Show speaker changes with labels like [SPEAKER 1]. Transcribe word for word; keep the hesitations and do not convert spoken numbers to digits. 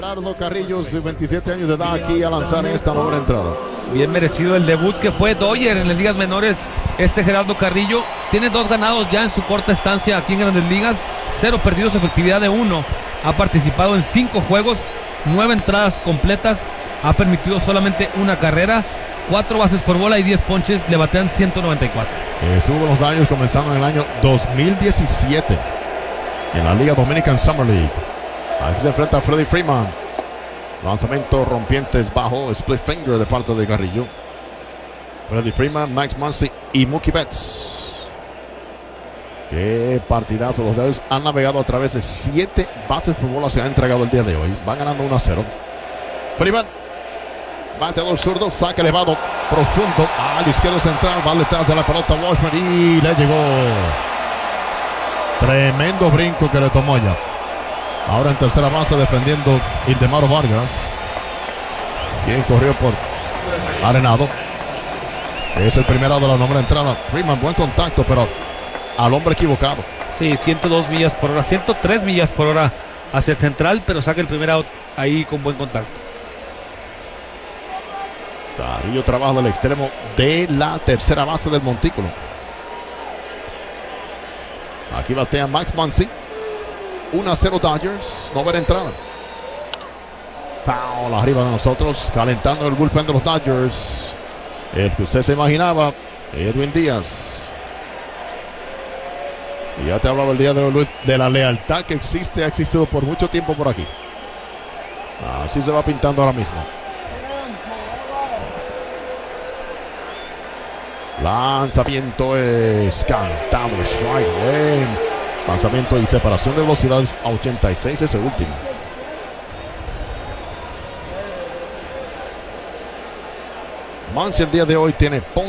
[SPEAKER 1] Gerardo Carrillo, sus veintisiete años de edad, aquí a lanzar esta novena entrada.
[SPEAKER 2] Bien merecido el debut que fue Dodger en las ligas menores. Este Gerardo Carrillo tiene dos ganados ya en su corta estancia aquí en Grandes Ligas, cero perdidos, efectividad de uno. Ha participado en cinco juegos, nueve entradas completas, ha permitido solamente una carrera, cuatro bases por bola y diez ponches, le batean ciento noventa y cuatro.
[SPEAKER 1] Estuvo los daños comenzando en el año dos mil diecisiete en la Liga Dominican Summer League. Aquí se enfrenta a Freddie Freeman. Lanzamiento rompientes bajo, split finger de parte de Carrillo. Freddie Freeman, Max Muncy y Mookie Betts. Qué partidazo. Los Dodgers han navegado a través de siete bases por bola. Se han entregado el día de hoy. Van ganando uno a cero. Freeman, bateador zurdo, saque elevado profundo al izquierdo central. Va detrás de la pelota Washburn y le llegó. Tremendo brinco que le tomó ya. Ahora en tercera base defendiendo Ildemaro Vargas, quien corrió por Arenado. Es el primero de la novena entrada. Freeman, buen contacto, pero al hombre equivocado.
[SPEAKER 2] Sí, ciento dos millas por hora, ciento tres millas por hora hacia el central, pero saca el primer out ahí con buen contacto.
[SPEAKER 1] Carrillo trabaja del extremo de la tercera base del montículo. Aquí batea Max Muncy. uno a cero Dodgers, novena entrada. Foul arriba de nosotros, calentando el bullpen de los Dodgers. El que usted se imaginaba, Edwin Díaz. Y ya te hablaba el día de hoy, Luis, de la lealtad que existe, ha existido por mucho tiempo por aquí. Así se va pintando ahora mismo. Lanzamiento es cantado, strike, bien. Lanzamiento y separación de velocidades a ochenta y seis, ese último. Muncy el día de hoy tiene